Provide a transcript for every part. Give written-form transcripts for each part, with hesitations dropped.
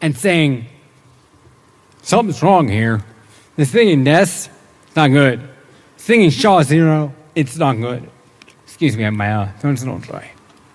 and saying, something's wrong here. This thing in NES, it's not good. This thing in SHA-0, it's not good. Excuse me, my throat's a little dry.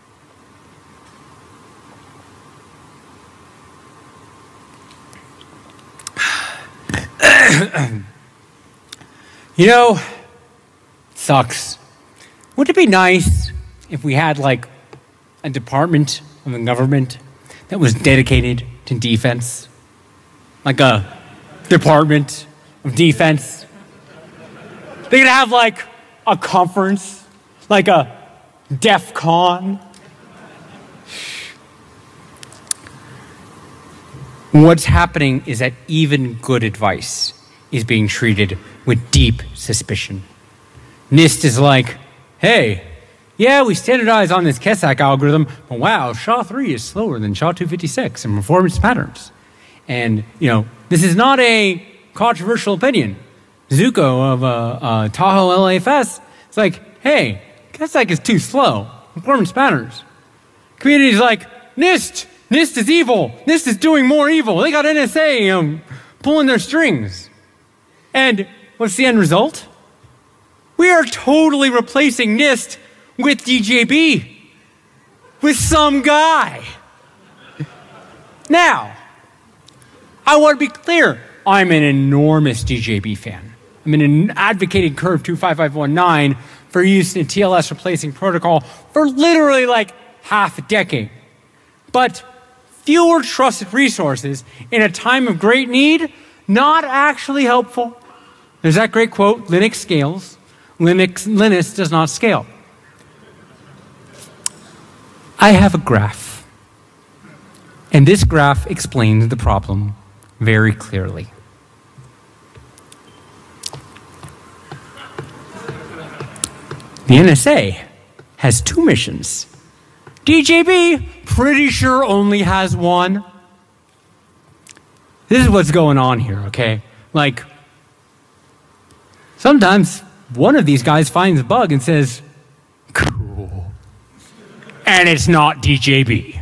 You know, it sucks. Wouldn't it be nice if we had like a department of the government that was dedicated to defense? Like a Department of Defense. They could have like a conference, like a DEF CON. What's happening is that even good advice is being treated with deep suspicion. NIST is like, hey, yeah, we standardize on this KESAC algorithm, but wow, SHA-3 is slower than SHA-256 in performance patterns. And, this is not a controversial opinion. Zuko of Tahoe LAFS, it's like, hey, KESAC is too slow. Performance patterns. Community's like, NIST is evil. NIST is doing more evil. They got NSA pulling their strings. And what's the end result? We are totally replacing NIST with DJB. With some guy. Now, I want to be clear. I'm an enormous DJB fan. I'm an advocating Curve 25519 for use in TLS replacing protocol for literally like half a decade. But fewer trusted resources in a time of great need, not actually helpful. There's that great quote, Linux scales, Linux does not scale. I have a graph, and this graph explains the problem very clearly. The NSA has 2 missions. DJB, pretty sure only has 1. This is what's going on here, okay? Like, sometimes one of these guys finds a bug and says, cool. And it's not DJB.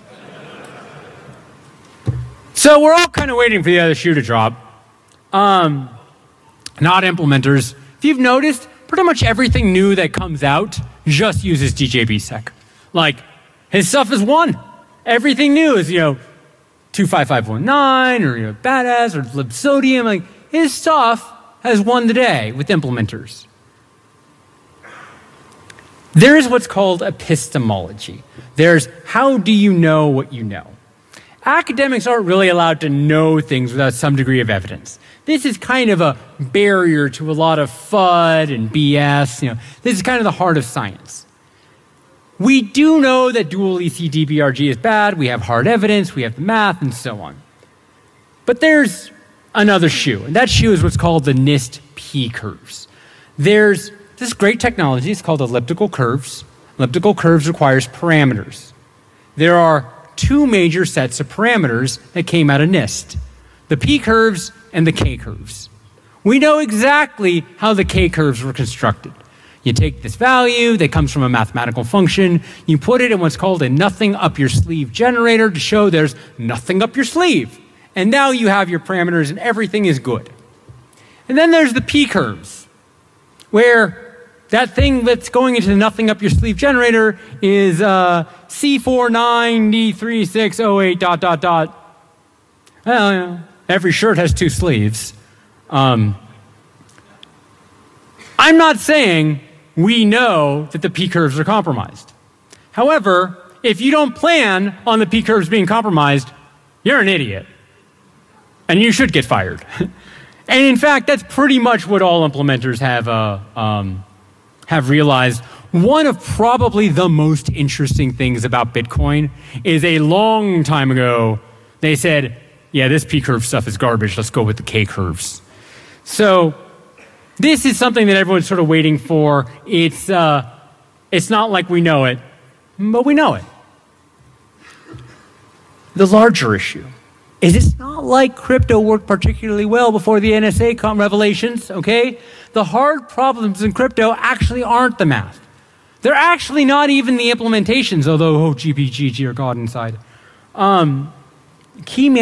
So we're all kind of waiting for the other shoe to drop. Not implementers. If you've noticed, pretty much everything new that comes out just uses DJBsec. Like, his stuff is 1. Everything new is, 25519 or Badass or libsodium. Like, his stuff has won the day with implementers. There is what's called epistemology. There's how do you know what you know? Academics aren't really allowed to know things without some degree of evidence. This is kind of a barrier to a lot of FUD and BS. This is kind of the heart of science. We do know that dual EC-DBRG is bad. We have hard evidence. We have the math and so on. But there's another shoe, and that shoe is what's called the NIST P-curves. There's this great technology. It's called elliptical curves. Elliptical curves requires parameters. There are 2 major sets of parameters that came out of NIST, the P-curves and the K-curves. We know exactly how the K-curves were constructed. You take this value that comes from a mathematical function, you put it in what's called a nothing up your sleeve generator to show there's nothing up your sleeve. And now you have your parameters and everything is good. And then there's the P-curves, where that thing that's going into the nothing up your sleeve generator is C49D3608 ... Well, every shirt has 2 sleeves. I'm not saying we know that the P-curves are compromised. However, if you don't plan on the P-curves being compromised, you're an idiot. And you should get fired. And in fact, that's pretty much what all implementers have realized. One of probably the most interesting things about Bitcoin is a long time ago, they said, yeah, this P-curve stuff is garbage. Let's go with the K-curves. So this is something that everyone's sort of waiting for. It's not like we know it, but we know it. The larger issue is it's not like crypto worked particularly well before the NSA revelations, okay? The hard problems in crypto actually aren't the math. They're actually not even the implementations, although, oh, GPG, dear God, inside. Key